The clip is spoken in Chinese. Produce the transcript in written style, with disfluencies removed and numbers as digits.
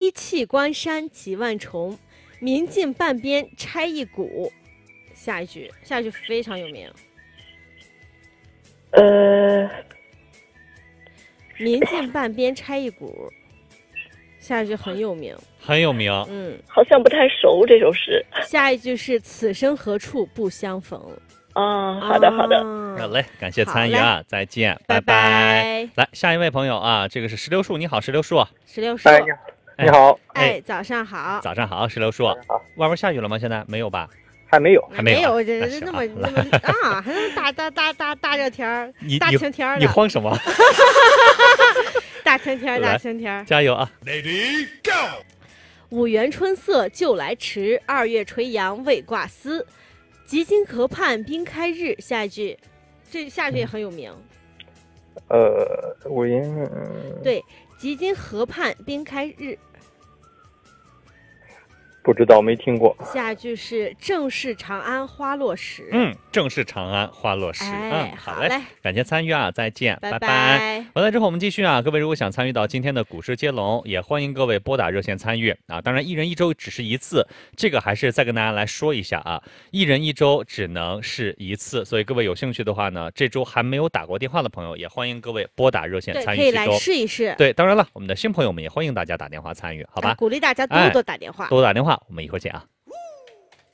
一气关山几万重，民尽半边拆一股。下一句非常有名。民尽半边拆一股，下一句很有名， 很有名。 好像不太熟这首诗。 下一句是此生何处不相逢。 好的。 好嘞，感谢参与啊，再见， 拜拜。 来，下一位朋友啊，这个是石榴树，你好，石榴树。 石榴树， 你好。 早上好。 早上好，石榴树。外边下雨了吗？现在没有吧？ 还没有， 这那么啊，还能大热天，大晴天的。 你慌什么？ 大晴天， 加油啊 ！Lady Go。 五元春色就来迟，2月垂杨未挂丝。极津河畔冰开日。下一句也很有名。 五音。 对，极津河畔冰开日。 不知道，没听过。 下一句是正是长安花落时。 正是长安花落时。好嘞，感谢参与啊，再见，拜拜。回来之后我们继续啊，各位如果想参与到今天的股市接龙，也欢迎各位拨打热线参与啊。当然，一人一周只是一次，这个还是再跟大家来说一下啊，一人一周只能是一次，所以各位有兴趣的话呢，这周还没有打过电话的朋友，也欢迎各位拨打热线参与可以来试一试。 对，当然了，我们的新朋友们也欢迎大家打电话参与，好吧？ 鼓励大家多打电话， 多打电话。我们一会儿见啊。